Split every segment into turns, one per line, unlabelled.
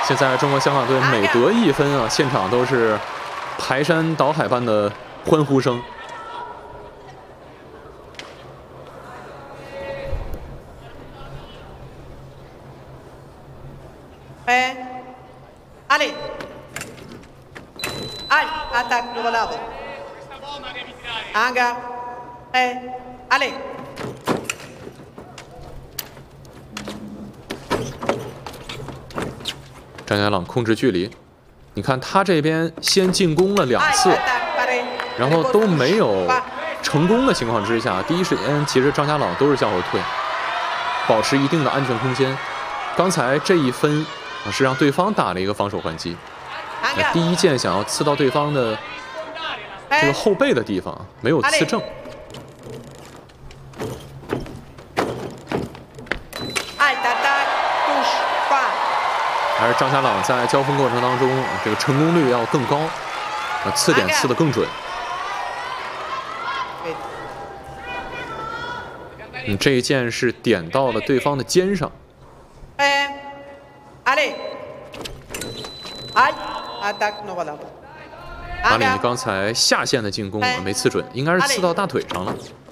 现在中国香港队每得一分啊，现场都是排山倒海般的欢呼声。
Ali. Ali, attack numero 9. Anga. Ali.
张家朗控制距离，你看他这边先进攻了2次，然后都没有成功的情况之下，第一时间其实张家朗都是向后退，保持一定的安全空间。刚才这一分是让对方打了一个防守还击，第一剑想要刺到对方的这个后背的地方，没有刺正。还是张家朗在交锋过程当中，这个成功率要更高，刺点刺得更准。这一剑是点到了对方的肩上。马里尼刚才下线的进攻没刺准，应该是刺到大腿上了。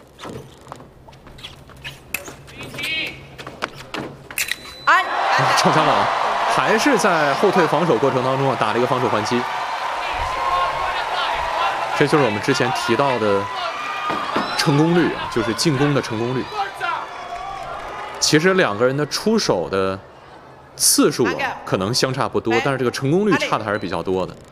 张家朗还是在后退防守过程当中打了一个防守还击，这就是我们之前提到的成功率啊，就是进攻的成功率。其实2个人的出手的次数可能相差不多，但是这个成功率差的还是比较多的。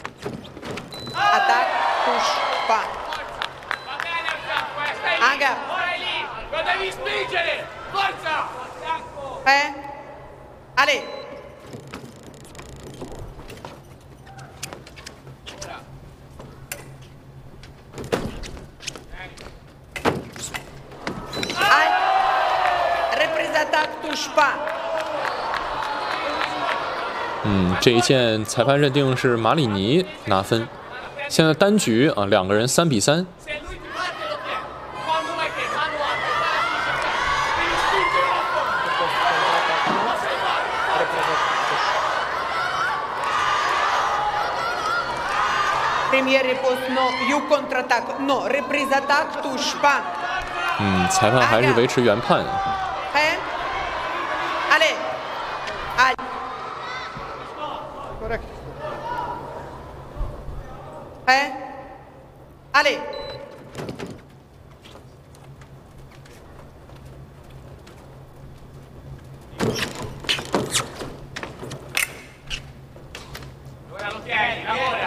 这一剑裁判认定是马里尼拿分。现在单局啊，2个人3比3。裁判还是维持原判。
Ali. Dove lo tieni? Lavora!